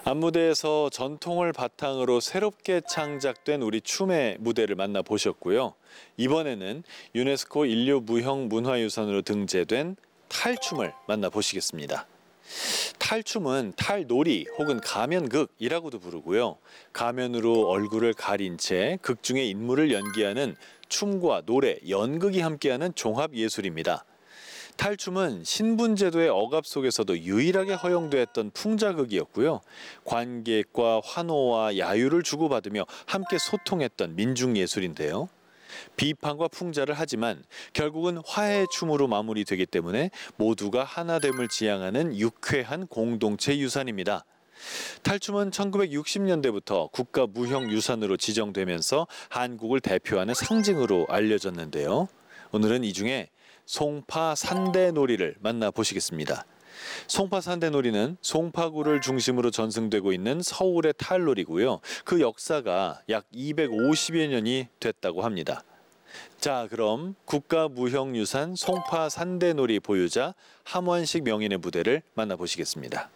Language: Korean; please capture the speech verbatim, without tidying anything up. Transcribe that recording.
앞무대에서 전통을 바탕으로 새롭게 창작된 우리 춤의 무대를 만나보셨고요. 이번에는 유네스코 인류 무형 문화유산으로 등재된 탈춤을 만나보시겠습니다. 탈춤은 탈놀이 혹은 가면극이라고도 부르고요. 가면으로 얼굴을 가린 채 극 중의 인물을 연기하는 춤과 노래, 연극이 함께하는 종합예술입니다. 탈춤은 신분제도의 억압 속에서도 유일하게 허용됐던 풍자극이었고요. 관객과 환호와 야유를 주고받으며 함께 소통했던 민중예술인데요. 비판과 풍자를 하지만 결국은 화해의 춤으로 마무리되기 때문에 모두가 하나됨을 지향하는 유쾌한 공동체 유산입니다. 탈춤은 천구백육십 년대부터 국가무형유산으로 지정되면서 한국을 대표하는 상징으로 알려졌는데요. 오늘은 이 중에 송파 산대놀이를 만나보시겠습니다. 송파 산대놀이는 송파구를 중심으로 전승되고 있는 서울의 탈놀이고요. 그 역사가 약 이백오십여 년이 됐다고 합니다. 자, 그럼 국가무형유산 송파 산대놀이 보유자 함원식 명인의 무대를 만나보시겠습니다.